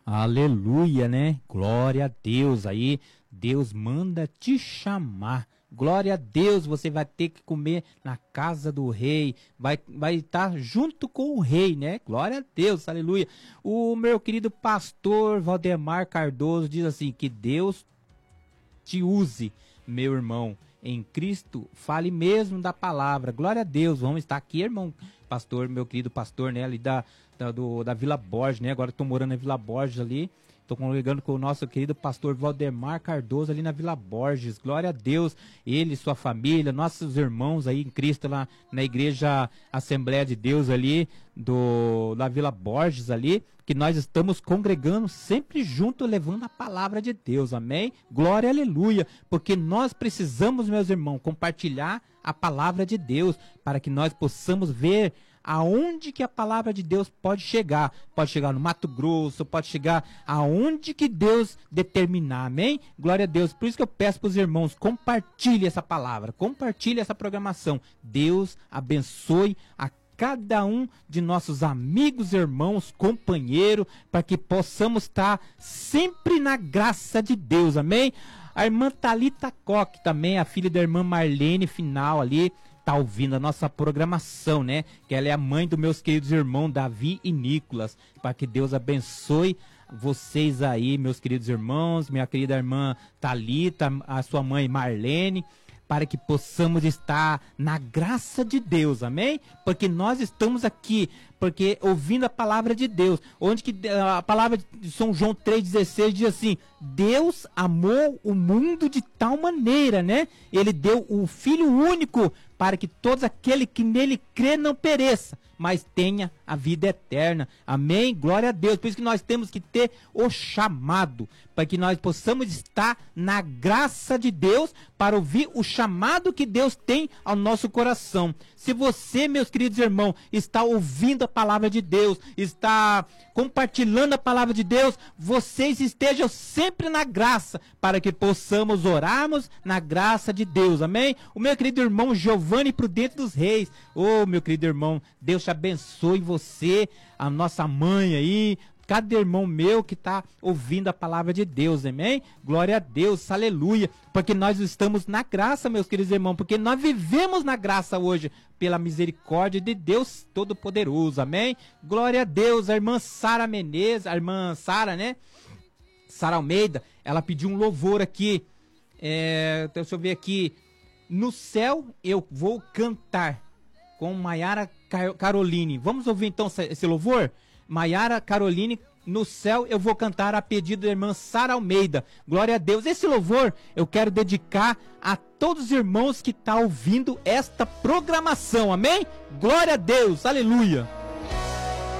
Aleluia, né? Glória a Deus aí. Deus manda te chamar. Glória a Deus, você vai ter que comer na casa do rei. Vai estar junto com o rei, né? Glória a Deus, aleluia. O meu querido pastor Valdemar Cardoso diz assim, que Deus te use, meu irmão. Em Cristo, fale mesmo da palavra. Glória a Deus. Vamos estar aqui, irmão pastor, meu querido pastor, né? Ali da Vila Borges, né? Agora estou morando na Vila Borges ali. Estou congregando com o nosso querido pastor Valdemar Cardoso ali na Vila Borges. Glória a Deus. Ele, sua família, nossos irmãos aí em Cristo lá na igreja Assembleia de Deus ali da Vila Borges ali, que nós estamos congregando sempre junto, levando a palavra de Deus. Amém? Glória, aleluia. Porque nós precisamos, meus irmãos, compartilhar a palavra de Deus para que nós possamos ver aonde que a palavra de Deus pode chegar no Mato Grosso, pode chegar aonde que Deus determinar, amém? Glória a Deus, por isso que eu peço para os irmãos, compartilhe essa palavra, compartilhe essa programação, Deus abençoe a cada um de nossos amigos, irmãos, companheiros, para que possamos estar sempre na graça de Deus, amém? A irmã Thalita Coque também, a filha da irmã Marlene Final ali, tá ouvindo a nossa programação, né? Que ela é a mãe dos meus queridos irmãos Davi e Nicolas. Para que Deus abençoe vocês aí, meus queridos irmãos, minha querida irmã Thalita, a sua mãe Marlene, para que possamos estar na graça de Deus, amém? Porque nós estamos aqui, porque ouvindo a palavra de Deus, onde que a palavra de São João 3,16 diz assim, Deus amou o mundo de tal maneira, né? Ele deu o Filho único para que todos aquele que nele crê não pereça, mas tenha a vida eterna. Amém? Glória a Deus. Por isso que nós temos que ter o chamado, para que nós possamos estar na graça de Deus, para ouvir o chamado que Deus tem ao nosso coração. Se você, meus queridos irmãos, está ouvindo a palavra de Deus, está compartilhando a palavra de Deus, vocês estejam sempre na graça, para que possamos orarmos na graça de Deus, amém? O meu querido irmão Giovanni Prudente dos Reis, meu querido irmão, Deus te abençoe você, a nossa mãe aí, cada irmão meu que está ouvindo a palavra de Deus, amém? Glória a Deus, aleluia, porque nós estamos na graça, meus queridos irmãos, porque nós vivemos na graça hoje, pela misericórdia de Deus Todo-Poderoso, amém? Glória a Deus. A irmã Sara Menezes, a irmã Sara, né? Sara Almeida, ela pediu um louvor aqui, então, deixa eu ver aqui, no céu eu vou cantar, com Maiara Caroline. Vamos ouvir então esse louvor? Maiara Caroline, no céu eu vou cantar a pedido da irmã Sara Almeida. Glória a Deus. Esse louvor eu quero dedicar a todos os irmãos que estão ouvindo esta programação. Amém? Glória a Deus. Aleluia.